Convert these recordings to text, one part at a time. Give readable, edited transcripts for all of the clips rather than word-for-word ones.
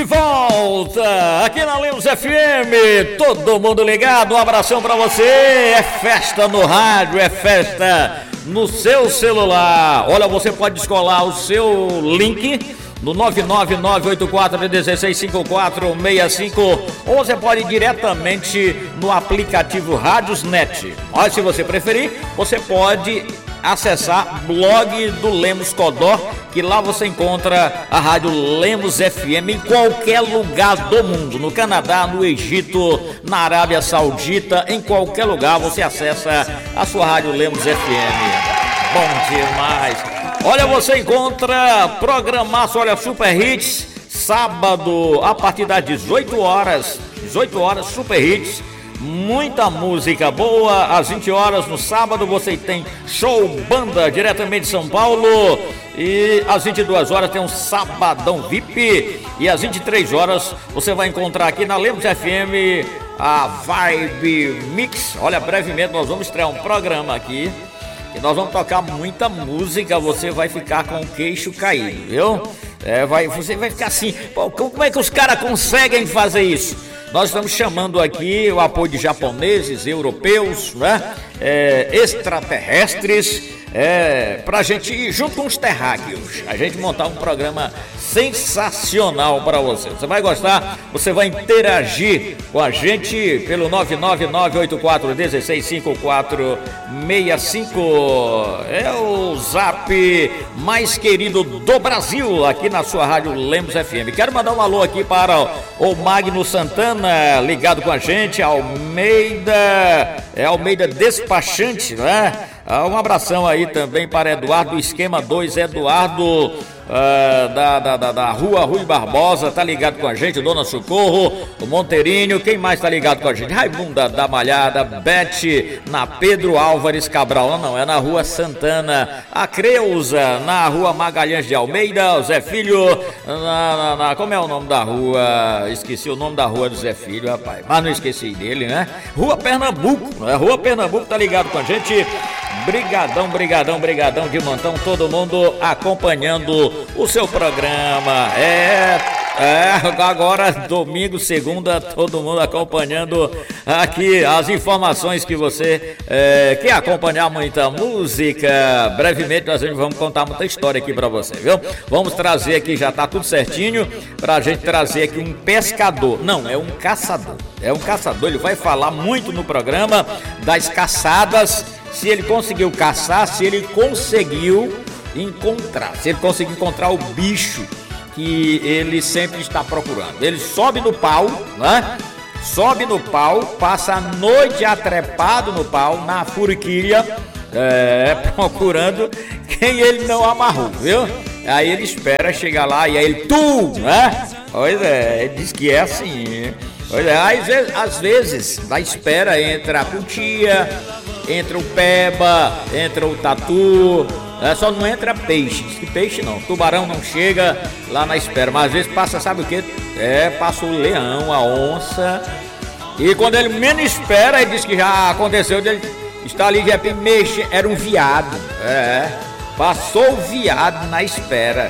De volta aqui na Lemos FM, todo mundo ligado, um abração pra você. É festa no rádio, é festa no seu celular. Olha, você pode descolar o seu link no 99984165465 ou você pode ir diretamente no aplicativo Rádiosnet. Mas se você preferir, você pode acessar blog do Lemos Codó, que lá você encontra a rádio Lemos FM em qualquer lugar do mundo, no Canadá, no Egito, na Arábia Saudita, em qualquer lugar você acessa a sua rádio Lemos FM. Bom demais! Olha, você encontra programaço, olha, Super Hits, sábado a partir das 18 horas, Super Hits. Muita música boa. Às 20 horas no sábado você tem show banda diretamente de São Paulo. E às 22 horas tem um sabadão VIP. E às 23 horas você vai encontrar aqui na Lemos FM a Vibe Mix. Olha, brevemente nós vamos estrear um programa aqui e nós vamos tocar muita música. Você vai ficar com o queixo caído, viu? Você vai ficar assim, pô, como é que os caras conseguem fazer isso? Nós estamos chamando aqui o apoio de japoneses, europeus, né? Extraterrestres, pra gente ir junto com os terráqueos, a gente montar um programa sensacional para você. Você vai gostar, você vai interagir com a gente pelo 99984165465. É o zap mais querido do Brasil, aqui na sua rádio Lemos FM. Quero mandar um alô aqui para o Magno Santana, ligado com a gente, Almeida Despachante, né? Um abração aí também para Eduardo Esquema 2, Eduardo da Rua Rui Barbosa, tá ligado com a gente, Dona Socorro, o Monteirinho, quem mais tá ligado com a gente? Raimunda da Malhada, Bete, na Pedro Álvares Cabral, não, é na Rua Santana, a Creuza, na Rua Magalhães de Almeida, o Zé Filho, como é o nome da rua? Esqueci o nome da rua do Zé Filho, rapaz, mas não esqueci dele, né? Rua Pernambuco, Rua Pernambuco, tá ligado com a gente. Brigadão de montão, todo mundo acompanhando o seu programa. Agora domingo, segunda, todo mundo acompanhando aqui as informações que você quer acompanhar muita música. Brevemente nós vamos contar muita história aqui pra você, viu? Vamos trazer aqui, já tá tudo certinho, pra gente trazer aqui um pescador. Não, é um caçador. É um caçador, ele vai falar muito no programa das caçadas. Se ele conseguiu caçar, se ele conseguiu encontrar o bicho que ele sempre está procurando. Ele sobe no pau, né? Sobe no pau, passa a noite atrepado no pau, na furiquilha, procurando quem ele não amarrou, viu? Aí ele espera chegar lá e aí ele, né? Pois é, ele diz que é assim. Pois é, às vezes, na espera entra a cutia, entra o peba, entra o tatu, só não entra peixe, diz que peixe não, tubarão não chega lá na espera, mas às vezes passa, sabe o que? Passa o leão, a onça, e quando ele menos espera, ele diz que já aconteceu, ele está ali de repente, era um viado, passou o viado na espera,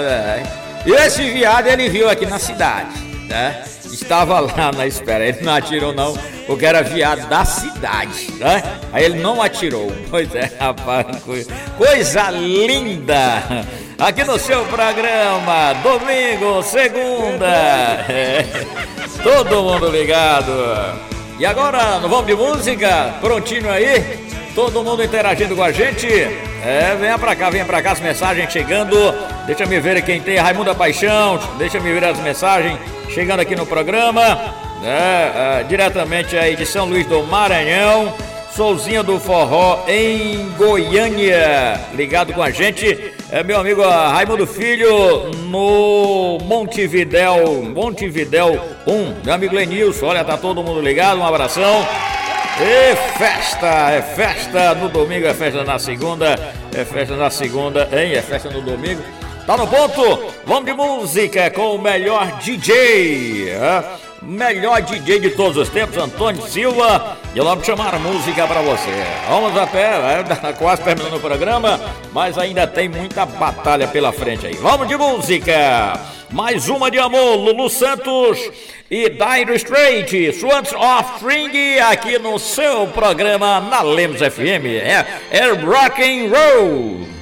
e esse viado ele viu aqui na cidade, né? Estava lá na espera, ele não atirou não, porque era viado da cidade, né? Aí ele não atirou, pois é, rapaz, coisa linda, aqui no seu programa, domingo, segunda, todo mundo ligado. E agora, não vamos de música? Prontinho aí? Todo mundo interagindo com a gente? Venha pra cá, as mensagens chegando. Deixa me ver quem tem, Raimunda Paixão, deixa me ver as mensagens chegando aqui no programa, diretamente aí de São Luís do Maranhão, Souzinha do Forró em Goiânia, ligado com a gente, meu amigo Raimundo Filho no Montevidéu 1, meu amigo Lenilson, olha, tá todo mundo ligado, um abração. É festa no domingo, é festa na segunda, é festa no domingo. Tá no ponto? Vamos de música com o melhor DJ, melhor DJ de todos os tempos, Antônio Silva. E vamos chamar a música pra você. Vamos até, quase terminando o programa, mas ainda tem muita batalha pela frente aí. Vamos de música! Mais uma de amor, Lulu Santos e Dire Straits, Swans of String, aqui no seu programa na Lemos FM. É rock and roll.